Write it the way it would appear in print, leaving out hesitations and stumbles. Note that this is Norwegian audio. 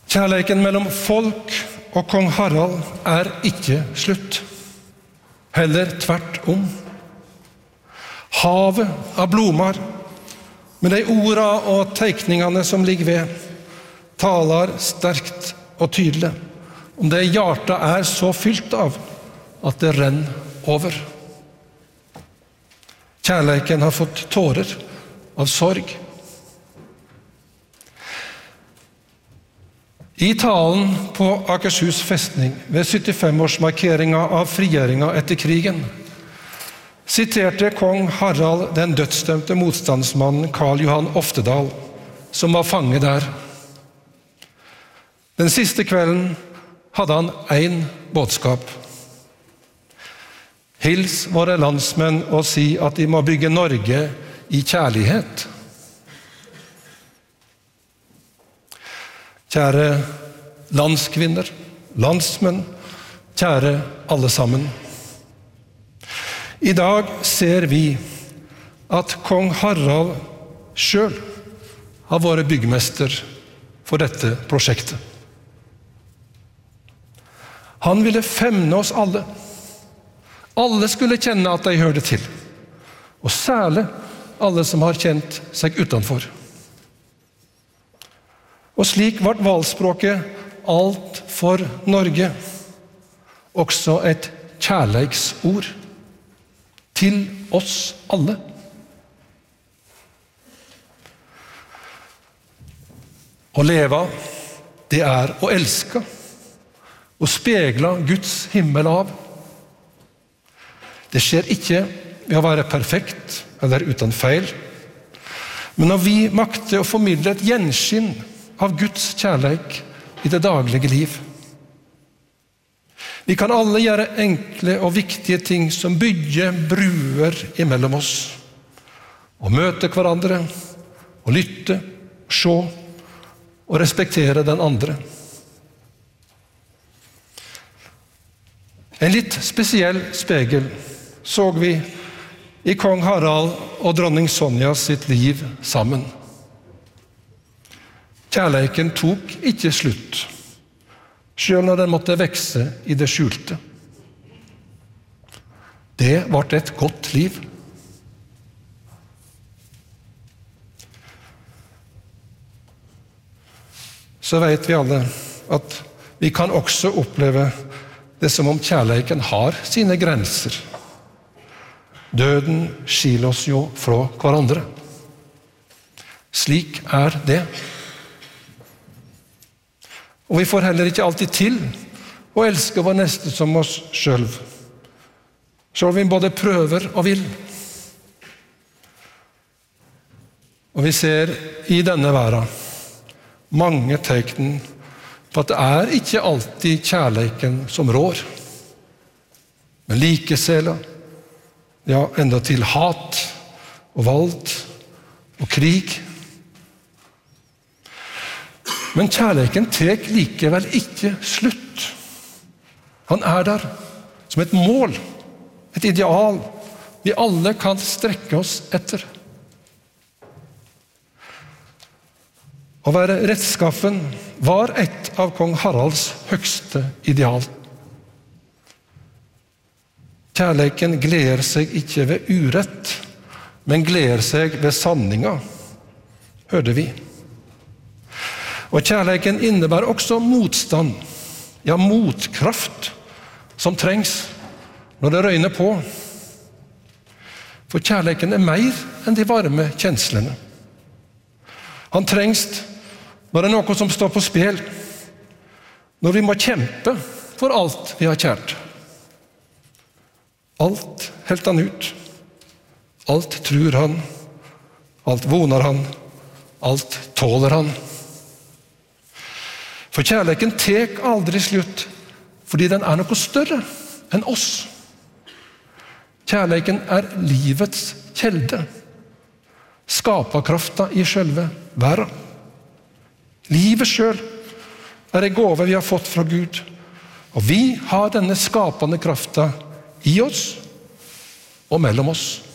Kjærleiken mellom folk og kong Harald ikke slutt. Heller tvert om. Havet av blomar, med de orda og teikningene som ligger ved, taler sterkt og tydelig om det hjertet så fylt av at det renner over. Kjærleiken har fått tårer av sorg. I talen på Akershus festning ved 75-årsmarkeringen av frigjøringen etter krigen siterte kong Harald den dødsdømte motstandsmannen Karl Johan Oftedal, som var fange der. Den siste kvelden hadde han en budskap. Hils våre landsmenn og si at de må bygge Norge i kjærlighet. Kjære landskvinner, landsmenn, kjære alle sammen. I dag ser vi at kong Harald selv har vært byggmester for dette prosjektet. Han ville femne oss alle. Alle skulle kjenne at de hørte til, og særlig alle som har kjent seg utenfor. Og slik ble valgspråket alt for Norge, også et kjærleiksord til oss alle. Å leve, det å elske, og spegle Guds himmel av. Det skjer ikke ved å være perfekt eller uten feil, men når vi makter å formidle et gjenskinn av Guds kjærleik i det daglige liv. Vi kan alle gjøre enkle og viktige ting som bygger bruer imellom oss, og møte hverandre, og lytte, se, og respektere den andre. En litt spesiell spegel så vi i kong Harald og dronning Sonja sitt liv sammen. Kjærleiken tok ikke slutt, selv når den måtte vekse i det skjulte. Det var et godt liv. Så vet vi alle at vi kan også oppleve det som om kjærleiken har sine grenser. Døden skiller oss jo fra hverandre. Slik det. Og vi får heller ikke alltid til å elske vår neste som oss selv. Selv om vi både prøver og vil. Og vi ser i denne verden mange tegn på at det ikke alltid kjærleiken som rår. Men likesela, ja, enda til hat og vold og krig. Men kjærleiken tek likevel ikke slutt. Han der som et mål, et ideal vi alle kan strekke oss etter. Å være rettskaffen var et av kong Haralds høgste ideal. Kjærleiken gleder seg ikke ved urett, men gleder seg ved sanninga, hørte vi. Og kjærleiken innebærer også motstand, ja, motkraft, som trengs når det røyner på. For kjærleiken mer enn de varme kjenslene. Han trengs når det noe som står på spill, når vi må kjempe for alt vi har kjært. Alt helt han ut. Alt tror han. Alt voner han. Alt tåler han. For kjærleiken tek aldri slutt, fordi den noe større enn oss. Kjærleiken livets kjelde. Skaperkrafta i selve verden. Livet selv en gåve vi har fått fra Gud, og vi har denne skapende krafta i oss og mellom oss.